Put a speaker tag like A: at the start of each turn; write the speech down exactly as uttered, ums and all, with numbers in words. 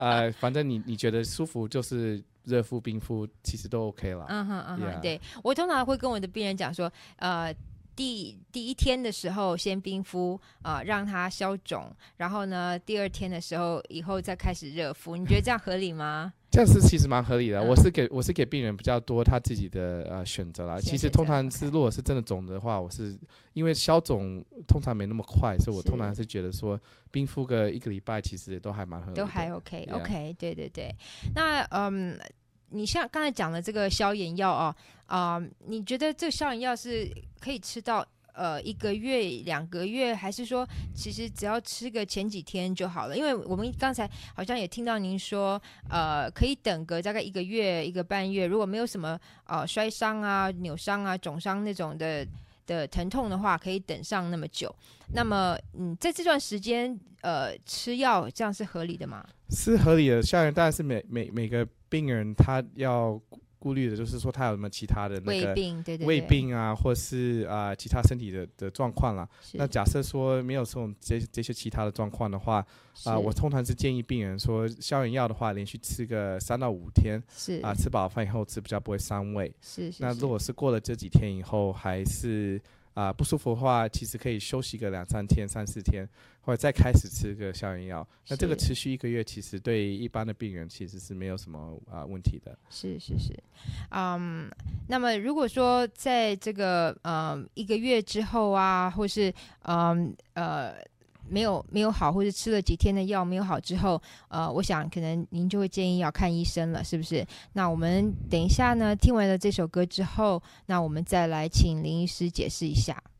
A: 呃，反正你你觉得舒服就是热敷冰敷其实都 OK 了。
B: 嗯哼嗯哼，
A: Yeah
B: 对，我通常会跟我的病人讲说，呃。第第一天的时候先冰敷啊、呃，让它消肿，然后呢，第二天的时候以后再开始热敷，你觉得这样合理吗？
A: 这样是其实蛮合理的。
B: 嗯、
A: 我是给我是给病人比较多他自己的呃选择啦。其实通常是如果是真的肿的话，我是因为消肿通常没那么快，所以我通常是觉得说冰敷个一个礼拜其实都还蛮合理的，
B: 都还 OK
A: yeah.
B: OK， 对对对。那嗯。你像刚才讲的这个消炎药啊，啊、呃，你觉得这个消炎药是可以吃到呃一个月、两个月，还是说其实只要吃个前几天就好了？因为我们刚才好像也听到您说，呃，可以等个大概一个月、一个半月，如果没有什么呃摔伤啊、扭伤啊、肿伤那种的的疼痛的话，可以等上那么久。那么，嗯，在这段时间，呃，吃药这样是合理的吗？
A: 是合理的。消炎当然是每每每个病人他要顾虑的，就是说他有什么其他的那个
B: 胃病，对对对，
A: 胃病啊，或是啊、呃、其他身体的的状况啦。那假设说没有这种这这些其他的状况的话，啊、呃，我通常是建议病人说，消炎药的话，连续吃个三到五天，
B: 是
A: 啊、呃，吃饱饭以后吃比较不会伤胃。
B: 是是。
A: 那如果是过了这几天以后还是啊、呃、不舒服的话，其实可以休息个两三天、三四天，或者再开始吃个消炎药。那这个持续一个月，其实对一般的病人其实是没有什么啊、呃、问题的。
B: 是是是，嗯，那么如果说在这个呃一个月之后啊，或是嗯呃没有没有好，或者吃了几天的药没有好之后，呃，我想可能您就会建议要看医生了，是不是？那我们等一下呢，听完了这首歌之后，那我们再来请林医师解释一下。